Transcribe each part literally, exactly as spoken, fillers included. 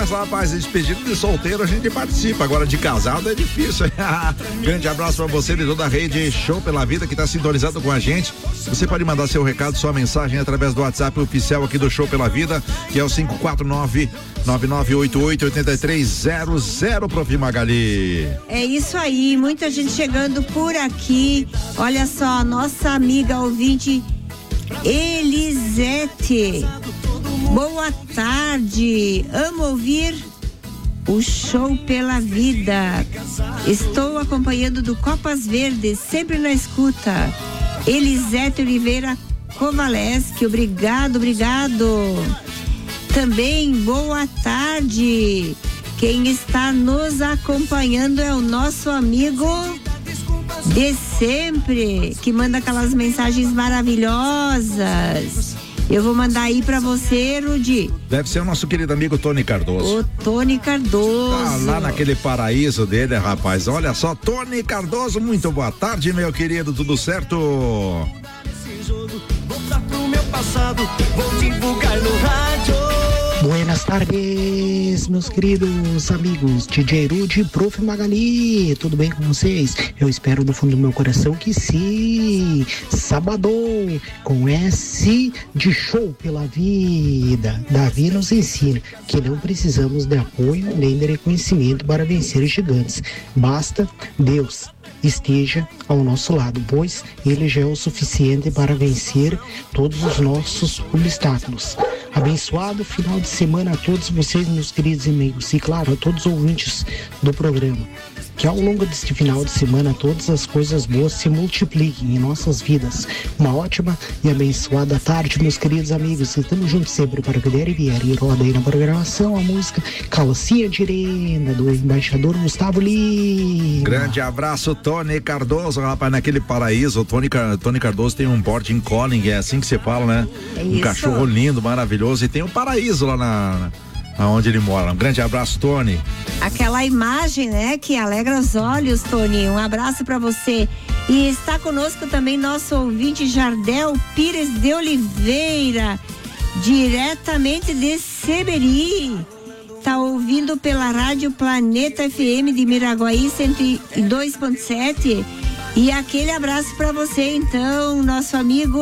mas rapaz, despedido de solteiro a gente participa, agora de casado é difícil. Grande abraço pra você de toda a rede Show pela Vida que tá sintonizado com a gente. Você pode mandar seu recado, sua mensagem através do WhatsApp oficial aqui do Show pela Vida, que é o cinco quatro nove, nove nove oito oito, oito três zero zero, Prof. Magali. É isso aí, muita gente chegando por aqui. Olha só, nossa amiga ouvinte Elisete. Boa tarde, amo ouvir o Show pela Vida. Estou acompanhando do Copas Verdes, sempre na escuta. Elisete Oliveira Kovaleski, obrigado, obrigado. Também boa tarde. Quem está nos acompanhando é o nosso amigo de sempre, que manda aquelas mensagens maravilhosas. Eu vou mandar aí pra você, Rudi. Deve ser o nosso querido amigo Tony Cardoso. O Tony Cardoso. Tá lá naquele paraíso dele, rapaz. Olha só, Tony Cardoso, muito boa tarde, meu querido, tudo certo? Voltar pro meu passado, vou divulgar no rádio. Buenas tardes, meus queridos amigos, D J Rudy e Prof. Magali, tudo bem com vocês? Eu espero do fundo do meu coração que sim. Sabadão, com S de Show pela Vida. Davi nos ensina que não precisamos de apoio nem de reconhecimento para vencer os gigantes. Basta Deus esteja ao nosso lado, pois Ele já é o suficiente para vencer todos os nossos obstáculos. Abençoado final de semana a todos vocês, meus queridos amigos, e claro, a todos os ouvintes do programa. Que ao longo deste final de semana todas as coisas boas se multipliquem em nossas vidas. Uma ótima e abençoada tarde, meus queridos amigos. Estamos juntos sempre para que der e vier. E roda aí na programação a música Calcinha de Irena, do embaixador Gustavo Lima. Grande abraço, Tony Cardoso, rapaz, naquele paraíso. O Tony, Tony Cardoso tem um boarding calling, é assim que você fala, né? É um isso. Cachorro lindo, maravilhoso, e tem um paraíso lá na... aonde ele mora. Um grande abraço, Tony. Aquela imagem, né, que alegra os olhos, Tony. Um abraço pra você. E está conosco também nosso ouvinte Jardel Pires de Oliveira, diretamente de Seberi. Tá ouvindo pela Rádio Planeta F M de Miraguaí cento e dois ponto sete. E aquele abraço pra você, então, nosso amigo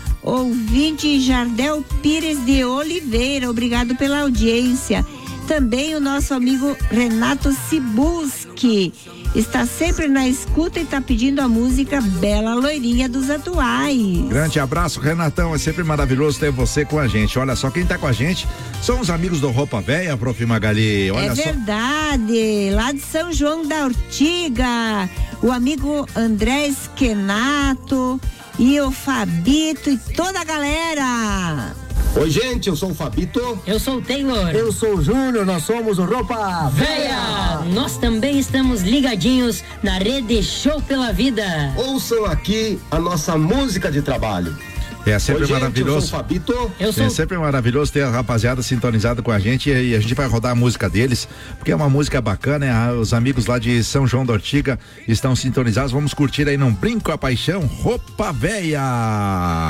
ouvinte Jardel Pires de Oliveira, obrigado pela audiência. Também o nosso amigo Renato Sibuski está sempre na escuta e está pedindo a música Bela Loirinha dos Atuais. Grande abraço, Renatão, é sempre maravilhoso ter você com a gente. Olha só, quem está com a gente são os amigos do Roupa Véia, Prof. Magali. Olha é verdade, só. Lá de São João da Ortiga, o amigo André Esquenato e o Fabito e toda a galera. Oi, gente, eu sou o Fabito. Eu sou o Taylor. Eu sou o Júnior, nós somos o Roupa Véia. Nós também estamos ligadinhos na rede Show pela Vida. Ouçam aqui a nossa música de trabalho. É sempre Oi, gente, maravilhoso. eu sou o Fabito. Eu sou... É sempre maravilhoso ter a rapaziada sintonizada com a gente e a gente vai rodar a música deles, porque é uma música bacana, né? Os amigos lá de São João da Ortiga estão sintonizados. Vamos curtir aí num Brinco a Paixão, Roupa Véia.